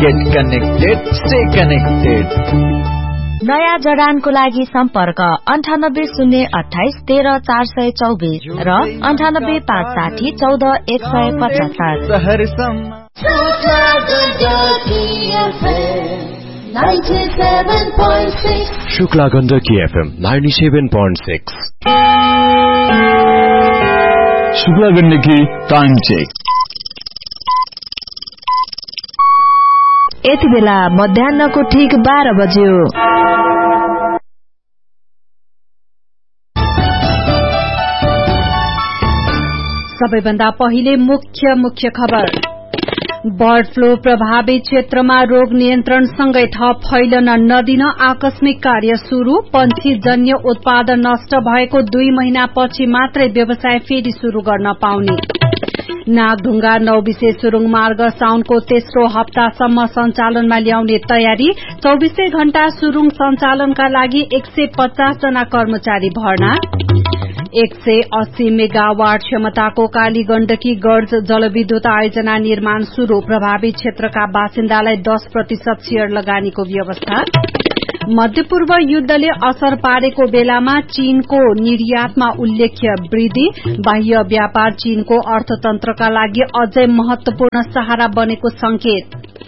Get connected, stay connected. नयाँ जडानको लागि सम्पर्क 9808131424 र 98571414। Shukla Gandaki FM 97.6। Shukla Gandaki time check. यति बेला मध्याहको ठीक 12 बज्यो। सबैभन्दा पहिले मुख्य खबर। बर्ड फ्लू प्रभावित क्षेत्रमा रोग नियन्त्रणसँगै थप फैलन नदिन आकस्मिक कार्य शुरू। पन्छीजन्य उत्पादन नष्ट भएको 2 महिनापछि मात्रै व्यवसाय फेरि शुरू गर्न पाउने। नागढुङ्गा 9 विशेष सुरुङ मार्ग साउनको तेस्रो हप्तासम्म सञ्चालनमा ल्याउने तयारी। 24 घण्टा सुरुङ सञ्चालनका लागि 150 जना कर्मचारी भर्ना। 180 मेगावाट क्षमताको काली गण्डकी गर्ज जलविद्युत आयोजना निर्माण शुरू। प्रभावित क्षेत्रका बासिन्दालाई 10% शेयर लगानीको व्यवस्था। मध्यपूर्व युद्धले असर पारेको बेलामा चीनको निर्यातमा उल्लेख्य वृद्धि। बाह्य व्यापार चीनको अर्थतन्त्रका लागि अझै महत्वपूर्ण सहारा बनेको संकेत।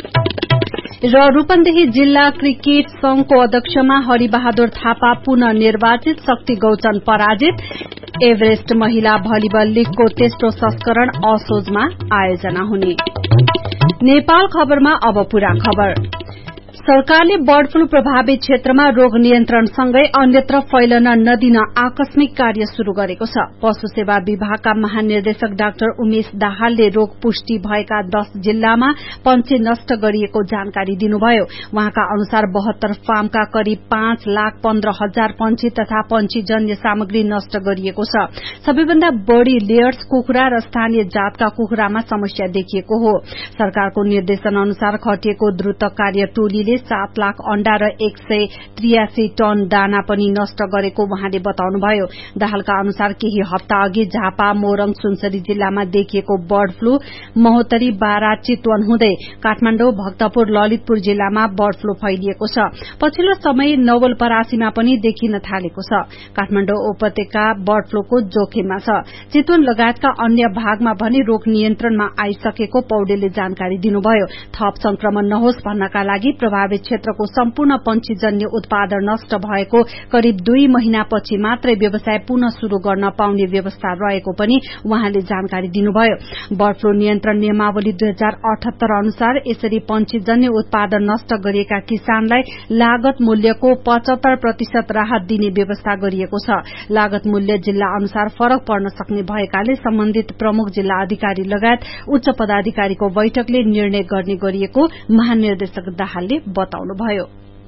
र रूपन्देही जिल्ला क्रिकेट संघको अध्यक्षमा हरिबहादुर थापा पुनः निर्वाचित। शक्ति गौचन पराजित। एभरेस्ट महिला भलिबल लीगको तेस्रो संस्करण असोजमा आयोजना हुने। नेपाल खबरमा अब पूरा खबर। सरकारले बर्ड फ्लू प्रभावित क्षेत्रमा रोग नियन्त्रणसँगै अन्यत्र फैलन नदिन आकस्मिक कार्य शुरू गरेको छ। पशु सेवा विभागका महानिर्देशक डाक्टर उमेश दाहालले रोग पुष्टि भएका 10 जिल्लामा पन्छी नष्ट गरिएको जानकारी दिनुभयो। वहाँका अनुसार 72 फार्मका करिब 5,15,000 पन्छी तथा पन्छीजन्य सामग्री नष्ट गरिएको छ। सबैभन्दा बढ़ी लेयर्स कुखुरा र स्थानीय जातका कुखुरामा समस्या देखिएको हो। सरकारको निर्देशन अनुसार खटिएको द्रुत कार्य टोलीले 7 लाख अण्डा र 183 टन दाना पनि नष्ट गरेको उहाँले बताउनुभयो। दाहालका अनुसार केही हप्ता अघि झापा, मोरङ, सुनसरी जिल्लामा देखिएको बर्ड फ्लू महोत्तरी, बारा, चितवन हुँदै काठमाडौँ, भक्तपुर, ललितपुर जिल्लामा बर्ड फ्लू फैलिएको छ। पछिल्लो समय नवलपरासीमा पनि देखिन थालेको छ। काठमाडौँ उपत्यका बर्ड फ्लूको जोखिममा छ। चितवन लगायतका अन्य भागमा भने रोग नियन्त्रणमा आइसकेको पौडेलले जानकारी दिनुभयो। थप संक्रमण नहोस् भन्नका लागि प्रभावित क्षेत्रको सम्पूर्ण पन्छीजन्य उत्पादन नष्ट भएको करिब 2 महिनापछि मात्रै व्यवसाय पुनः शुरू गर्न पाउने व्यवस्था रहेको पनि उहाँले जानकारी दिनुभयो। बर्ड फ्लू नियन्त्रण नियमावली 2078 अनुसार यसरी पन्छीजन्य उत्पादन नष्ट गरिएका किसानलाई लागत मूल्यको 75% राहत दिने व्यवस्था गरिएको छ। लागत मूल्य जिल्ला अनुसार फरक पर्न सक्ने भएकाले सम्बन्धित प्रमुख जिल्ला अधिकारी लगायत उच्च पदाधिकारीको बैठकले निर्णय गर्ने गरिएको महानिर्देशक दाहालले बताउनुभयो।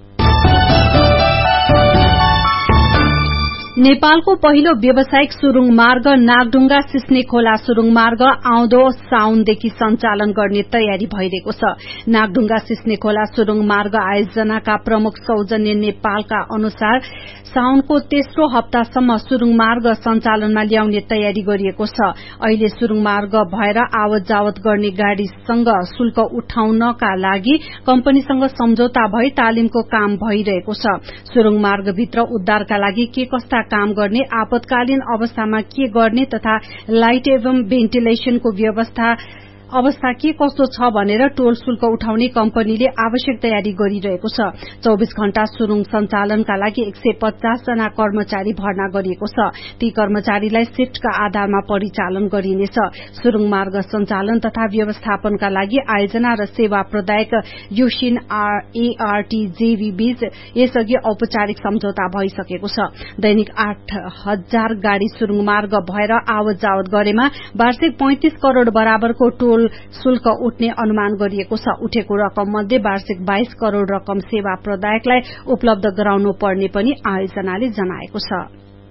नेपालको पहिलो व्यावसायिक सुरुङ मार्ग नागढुङ्गा सिस्ने खोला सुरुङ मार्ग आउँदो साउनदेखि सञ्चालन गर्ने तयारी भइरहेको छ। नागढुङ्गा सिस्ने खोला सुरुङ मार्ग आयोजनाका प्रमुख सौजन्य नेपालका अनुसार साउनको तेस्रो हप्तासम्म सुरुङ मार्ग सञ्चालनमा ल्याउने तयारी गरिएको छ। अहिले सुरुङ मार्ग भएर आवत जावत गर्ने गाड़ीसँग शुल्क उठाउनका लागि कम्पनीसँग सम्झौता भई तालिमको काम भइरहेको छ। सुरुङ मार्गभित्र उद्धारका लागि के कस्ता काम गर्ने, आपतकालीन अवस्थामा के गर्ने तथा लाइट एवं भेन्टिलेशनको अवस्था के कस्तो छ भनेर टोल शुल्क उठाउने कम्पनीले आवश्यक तयारी गरिरहेको छ। 24 घण्टा सुरुङ सञ्चालनका लागि 150 जना कर्मचारी भर्ना गरिएको छ। ती कर्मचारीलाई शिफ्टका आधारमा परिचालन गरिनेछ। सुरुङ मार्ग सञ्चालन तथा व्यवस्थापनका लागि आयोजना र सेवा प्रदायक युसिन ARTJV बीच यसअघि औपचारिक सम्झौता भइसकेको छ। दैनिक 8,000 गाड़ी सुरुङ मार्ग भएर आवत जावत गरेमा वार्षिक 35 करोड़ बराबरको टोल शुल्क उठ्ने अनुमान गरिएको छ। उठेको रकम मध्ये वार्षिक 22 करोड़ रकम सेवा प्रदायकलाई उपलब्ध गराउनु पर्ने पनि आयोजनाले जनाएको छ।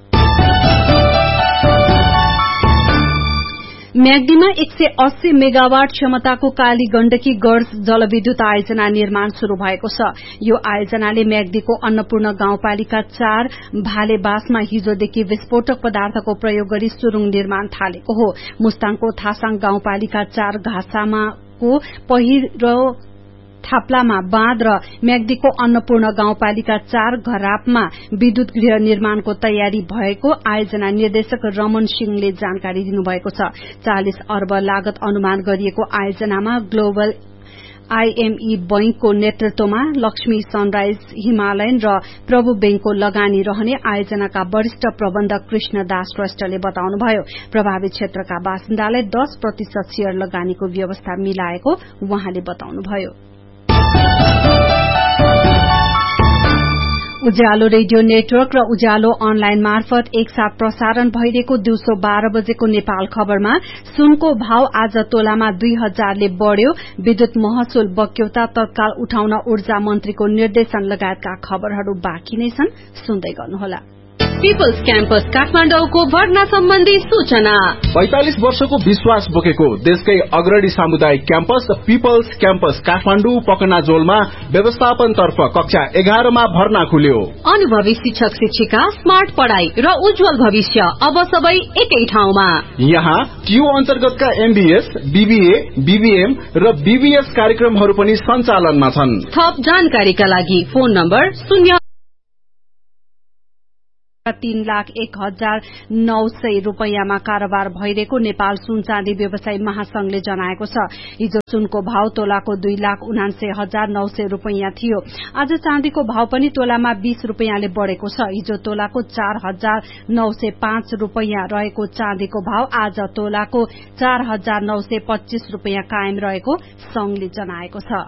म्याग्दीमा 180 मेगावाट क्षमताको काली गण्डकी गर्ज जलविद्युत आयोजना निर्माण शुरू भएको छ। यो आयोजनाले म्याग्दीको अन्नपूर्ण गाउँपालिका 4 भालेबासमा हिजोदेखि विस्फोटक पदार्थको प्रयोग गरी सुरुङ निर्माण थालेको हो। मुस्ताङको थासाङ गाउँपालिका 4 घाँसामाको पहिरो थाप्लामा बाँध र म्याग्दीको अन्नपूर्ण गाउँपालिका 4 घरापमा विद्युत गृह निर्माणको तयारी भएको आयोजना निर्देशक रमन सिंहले जानकारी दिनुभएको छ। 40 अर्ब लागत अनुमान गरिएको आयोजनामा ग्लोबल IME बैंकको नेतृत्वमा लक्ष्मी सनराइज हिमालयन र प्रभु बैंकको लगानी रहने आयोजनाका वरिष्ठ प्रबन्धक कृष्णदास श्रेष्ठले बताउनुभयो। प्रभावित क्षेत्रका बासिन्दालाई 10% शेयर लगानीको व्यवस्था मिलाएको उहाँले बताउनुभयो। उज्यालो रेडियो नेटवर्क र उज्यालो अनलाइन मार्फत एकसाथ प्रसारण भइरहेको दिउँसो 12 बजेको नेपाल खबरमा सुनको भाव आज तोलामा 2000 ले बढ़्यो। विद्युत महसुल बक्यौता तत्काल उठाउन ऊर्जा मन्त्रीको निर्देशन लगायतका खबरहरू बाँकी नै छन्, सुन्दै गर्नुहोला। पीपल्स क्याम्पस काठमाडौँको भर्ना सम्बन्धी सूचना। 45 वर्षको विश्वास बोकेको देशकै अग्रणी सामुदायिक क्याम्पस पीपल्स क्याम्पस काठमाडौँ पकनाजोलमा व्यवस्थापन तर्फ कक्षा 11 मा भर्ना खुल्यो। अनुभवी शिक्षक शिक्षिका, स्मार्ट पढ़ाई र उज्जवल भविष्य अब सबै एकै ठाउँमा। यहाँ TU अन्तर्गतका MBS, BBA, BBM र BBS कार्यक्रमहरू पनि सञ्चालनमा छन्। थप जानकारीका लागि फोन नम्बर 3,01,900 रूपैयाँमा कारोबार भइरहेको नेपाल सुन चाँदी व्यवसायी महासंघले जनाएको छ। हिजो सुनको भाव तोलाको 2,79,900 रूपैयाँ थियो। आज चाँदीको भाव पनि तोलामा 20 रूपैयाँले बढ़ेको छ। हिजो तोलाको 4,905 रूपैयाँ रहेको चाँदीको भाव आज तोलाको 4,925 रूपैयाँ कायम रहेको संघले जनाएको छ।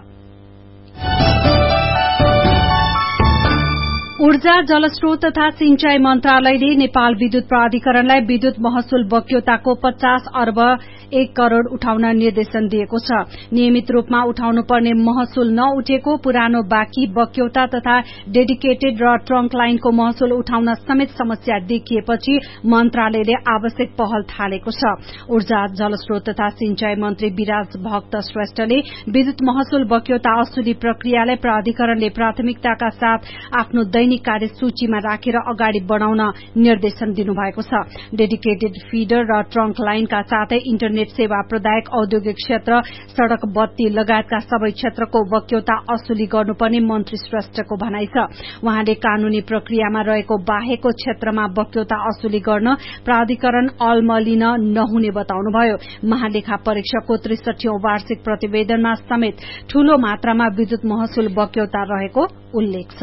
ऊर्जा, जलस्रोत तथा सिंचाई मन्त्रालयले नेपाल विद्युत प्राधिकरणलाई विद्युत महसुल बक्यौताको 50 अर्ब 1 करोड़ उठाउन निर्देशन दिएको छ। नियमित रूपमा उठाउनु पर्ने महसुल नउठेको, पुरानो बाँकी बक्यौता तथा डेडिकेटेड र ट्रंक लाइनको महसुल उठाउन समेत समस्या देखिएपछि मन्त्रालयले आवश्यक पहल थालेको छ। ऊर्जा, जलस्रोत तथा सिंचाई मन्त्री विराज भक्त श्रेष्ठले विद्युत महसुल बक्यौता असुली प्रक्रियालाई प्राधिकरणले प्राथमिकताका साथ आफ्नो दैनिक कार्यसूचीमा राखेर अगाडि बढ़ाउन निर्देशन दिनुभएको छ। डेडिकेटेड फिडर र ट्रंक लाइनका साथै इन्टरनेट सेवा प्रदायक, औद्योगिक क्षेत्र, सड़क, बत्ती लगायतका सबै क्षेत्रको बक्यौता असुली गर्नुपर्ने मन्त्री श्रेष्ठको भनाइ छ। उहाँले कानूनी प्रक्रियामा रहेको बाहेकको क्षेत्रमा बक्यौता असुली गर्न प्राधिकरण अलमलिन नहुने बताउनुभयो। महालेखा परीक्षकको 63औं वार्षिक प्रतिवेदनमा समेत ठूलो मात्रामा विद्युत महसुल बक्यौता रहेको उल्लेख छ।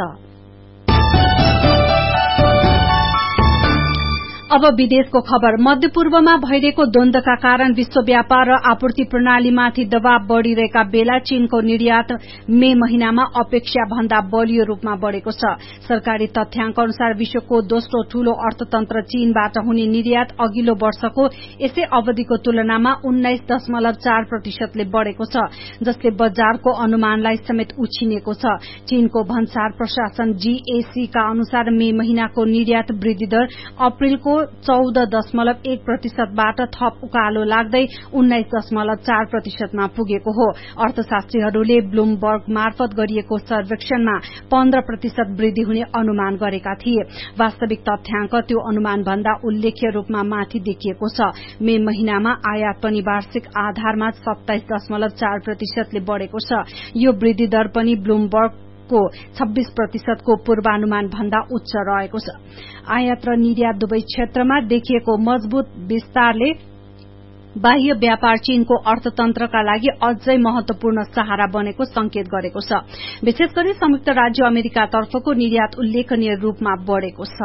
अब विदेशको खबर। मध्यपूर्वमा भइरहेको द्वन्द्वका कारण विश्व व्यापार र आपूर्ति प्रणालीमाथि दबाव बढ़िरहेका बेला चीनको निर्यात मे महिनामा अपेक्षा भन्दा बलियो रूपमा बढ़ेको छ। सरकारी तथ्याङ्क अनुसार विश्वको दोस्रो ठूलो अर्थतन्त्र चीनबाट हुने निर्यात अघिल्लो वर्षको यसै अवधिको तुलनामा 19.4% ले बढ़ेको छ, जसले बजारको अनुमानलाई समेत उछिनेको छ। चीनको भन्सार प्रशासन GAC का अनुसार मे महिनाको निर्यात वृद्धि दर अप्रेलको 14.1% बाट थप उकालो लाग्दै 19.4% मा पुगेको हो। अर्थशास्त्रीहरूले ब्लूमबर्ग मार्फत गरिएको सर्वेक्षणमा 15% वृद्धि हुने अनुमान गरेका थिए। वास्तविक तथ्याङ्क त्यो अनुमान भन्दा उल्लेख्य रूपमा माथि देखिएको छ। मे महिनामा आयात पनि वार्षिक आधारमा 27.4% ले बढ़ेको छ। यो वृद्धि दर पनि ब्लूमबर्ग को 26% को पूर्वानुमान भन्दा उच्च रहेको छ। आयात र निर्यात दुवै क्षेत्रमा देखिएको मजबूत विस्तारले बाह्य व्यापार चीनको अर्थतन्त्रका लागि अझै महत्वपूर्ण सहारा बनेको संकेत गरेको छ। विशेष गरी संयुक्त राज्य अमेरिकातर्फको निर्यात उल्लेखनीय रूपमा बढ़ेको छ।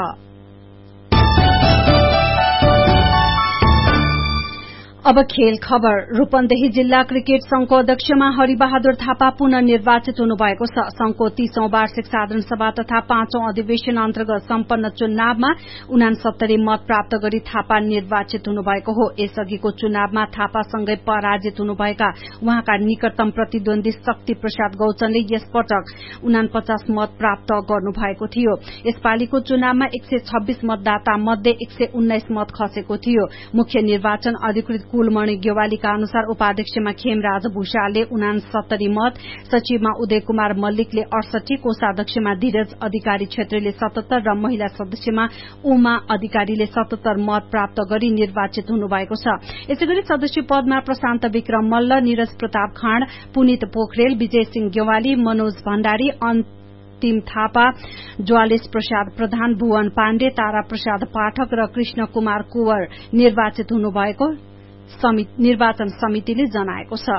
अब खेल खबर। रूपन्देही जिल्ला क्रिकेट संघको अध्यक्षमा हरिबहादुर थापा पुनः निर्वाचित हुनुभएको छ। संघको 30औं वार्षिक साधारण सभा तथा 5औं अधिवेशन अन्तर्गत सम्पन्न चुनावमा 69 मत प्राप्त गरी थापा निर्वाचित हुनुभएको हो। यसअघिको चुनावमा थापासँगै पराजित हुनुभएका उहाँका निकटतम प्रतिद्वन्दी शक्ति प्रसाद गौचनले यसपटक 49 मत प्राप्त गर्नुभएको थियो। यसपालिको चुनावमा 126 मतदाता मध्ये 119 मत खसेको थियो। मुख्य निर्वाचन अधिकृत कुलमणि गेवालीका अनुसार उपाध्यक्षमा खेमराज भूषालले 69 मत, सचिवमा उदय कुमार मल्लिकले 68, कोषाध्यक्षमा धीरज अधिकारी छेत्रीले 77 र महिला सदस्यमा उमा अधिकारीले 77 मत प्राप्त गरी निर्वाचित हुनुभएको छ। यसैगरी सदस्य पदमा प्रशान्त विक्रम मल्ल, नीरज प्रताप खाँड, पुनित पोखरेल, विजय सिंह गेवाली, मनोज भण्डारी, अन्तिम थापा, ज्वालेश प्रसाद प्रधान, भुवन पाण्डे, तारा प्रसाद पाठक र कृष्ण कुमार कुवर निर्वाचित हुनुभएको निर्वाचन समितिले जनाएको छ।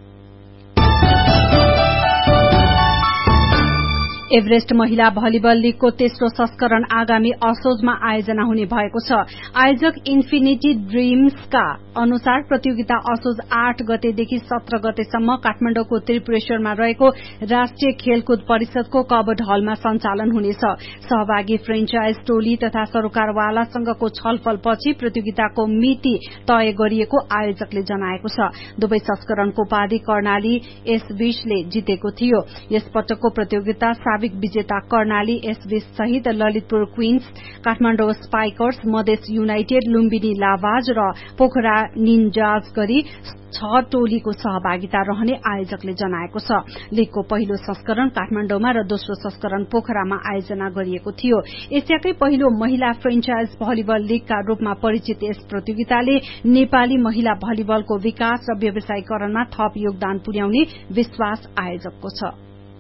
एभरेस्ट महिला भलिबल लीगको तेस्रो संस्करण आगामी असोजमा आयोजना हुने भएको छ। आयोजक इन्फिनिटी ड्रीम्सका अनुसार प्रतियोगिता असोज 8 गतेदेखि 17 गतेसम्म काठमाडौँको त्रिपुरेश्वरमा रहेको राष्ट्रिय खेलकुद परिषदको कबड हलमा सञ्चालन हुनेछ। सहभागी फ्रेन्चाइज टोली तथा सरोकारवालासँगको छलफलपछि प्रतियोगिताको मिति तय गरिएको आयोजकले जनाएको छ। दुवै संस्करणको उपाधि कर्णाली एस20ले जितेको थियो। यसपटकको प्रतियोगिता साबिक विजेता कर्णाली एस20 सहित Lalitpur queens, Kathmandu Spikers, Madhes United, Lumbini लाभाज र पोखरा निन्जाज गरी 6 टोलीको सहभागिता रहने आयोजकले जनाएको छ। लीगको पहिलो संस्करण काठमाडौँमा र दोस्रो संस्करण पोखरामा आयोजना गरिएको थियो। एसियाकै पहिलो महिला फ्रेन्चाइज भलिबल लीगका रूपमा परिचित यस प्रतियोगिताले नेपाली महिला भलिबलको विकास र व्यवसायीकरणमा थप योगदान पुर्याउने विश्वास आयोजकको छ।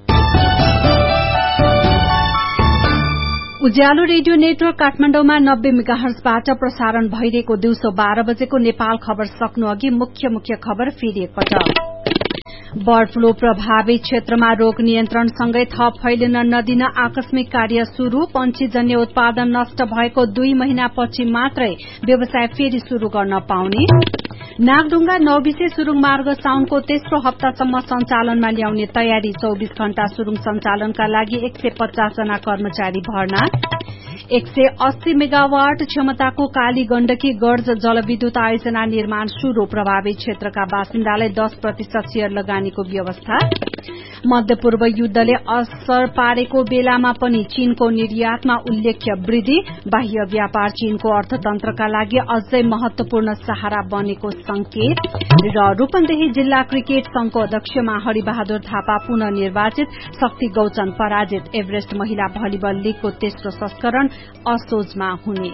उज्यालो रेडियो नेटवर्क काठमाडौँमा 90 मेगाहर्जबाट प्रसारण भइरहेको दिउँसो 12 बजेको नेपाल खबर सक्नु अघि मुख्य मुख्य खबर फेरि एकपटक। बर्ड फ्लू प्रभावित क्षेत्रमा रोग नियन्त्रणसँगै थप फैलिन नदिन आकस्मिक कार्य शुरू। पन्छीजन्य उत्पादन नष्ट भएको 2 महिनापछि मात्रै व्यवसाय फेरि शुरू गर्न पाउने। नागढुङ्गा नौबिसे सुरुङ मार्ग साउनको तेस्रो हप्तासम्म सञ्चालनमा ल्याउने तयारी। 24 घण्टा सुरुङ सञ्चालनका लागि 150 जना कर्मचारी भर्ना। 180 मेगावाट क्षमताको काली गण्डकी गर्ज जलविद्युत आयोजना निर्माण शुरू। प्रभावित क्षेत्रका बासिन्दालाई 10% शेयर लगानीको व्यवस्था। मध्यपूर्व युद्धले असर पारेको बेलामा पनि चीनको निर्यातमा उल्लेख्य वृद्धि। बाह्य व्यापार चीनको अर्थतन्त्रका लागि अझै महत्वपूर्ण सहारा बनेको संकेत। र रूपन्देही जिल्ला क्रिकेट संघको अध्यक्षमा हरिबहादुर थापा पुनः निर्वाचित, शक्ति गौचन पराजित। एभरेस्ट महिला भलिबल लीगको तेस्रो संस्करण असोजमा हुने।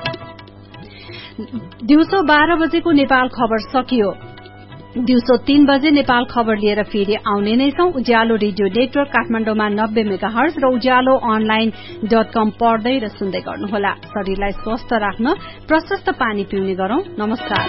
दिउँसो 12 बजेको नेपाल खबर सकियो। दिउँसो 3 बजे नेपाल खबर लिएर फेरि आउने नै छौं। उज्यालो रेडियो नेटवर्क काठमाडौँमा 90 मेगाहर्ज र उज्यालो online.com पढ्दै र सुन्दै गर्नुहोला। शरीरलाई स्वस्थ राख्न प्रशस्त पानी पिउने गरौं। नमस्कार।